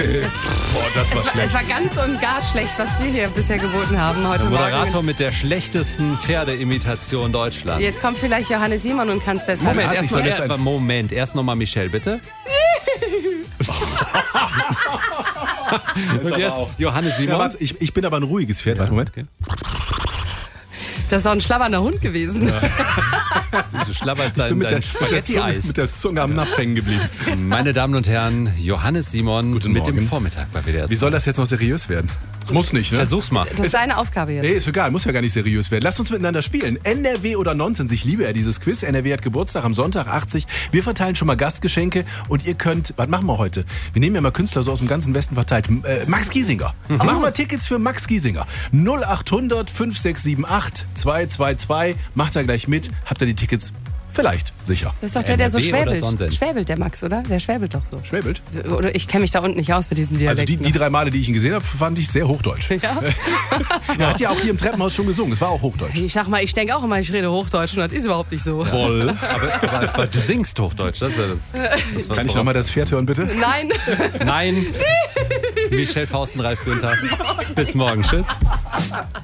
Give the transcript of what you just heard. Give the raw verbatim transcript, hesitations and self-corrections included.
Boah, das war Es war, schlecht. es war ganz und gar schlecht, was wir hier bisher geboten haben heute Der Moderator Morgen. mit der schlechtesten Pferdeimitation Deutschlands. Jetzt kommt vielleicht Johannes Simon und kann es besser. Moment, hat sich erst so mal, jetzt erst, ein- Moment, erst nochmal Michelle, bitte. Und jetzt Johannes Ja, Simon. warte, ich, ich bin aber ein ruhiges Pferd. Warte, Moment. Okay. Das ist doch ein schlabbernder Hund gewesen. Du schlabberst Ich dein, bin mit der, dein mit, der Zunge, Spaghetti-Eis. mit der Zunge am Napf hängen geblieben. Meine Damen und Herren, Johannes Simon Guten mit dem Morgen. Vormittag bei W D R. Wie soll das jetzt noch seriös werden? Muss nicht, ne? Versuch's mal. Das ist deine Aufgabe jetzt. Nee, ist egal, muss ja gar nicht seriös werden. Lasst uns miteinander spielen. N R W oder Nonsens, ich liebe ja dieses Quiz. N R W hat Geburtstag am Sonntag, achtzig. Wir verteilen schon mal Gastgeschenke und ihr könnt, was machen wir heute? Wir nehmen ja mal Künstler so aus dem ganzen Westen verteilt. Äh, Max Giesinger. Mhm. Machen wir Tickets für Max Giesinger. null achthundert fünf sechs sieben acht zwei zwei zwei. Macht da gleich mit. Habt ihr die Tickets? Vielleicht, sicher. Das ist doch der, der so N R W oder schwäbelt. Sonnensen? Schwäbelt der Max, oder? Der schwäbelt doch so. Schwäbelt? Oder ich kenne mich da unten nicht aus mit diesen Also Dialekten. die, die drei Male, die ich ihn gesehen habe, fand ich sehr hochdeutsch. Ja? Er hat ja auch hier im Treppenhaus schon gesungen. Es war auch hochdeutsch. Ich sag mal, ich denke auch immer, ich rede Hochdeutsch und das ist überhaupt nicht so. Voll. Aber, aber, aber du singst Hochdeutsch. Das, ist ja das, das war Kann ich nochmal das Pferd hören, bitte? Nein. Nein. Michelle Fausten, Ralf Günther. Bis morgen. Tschüss.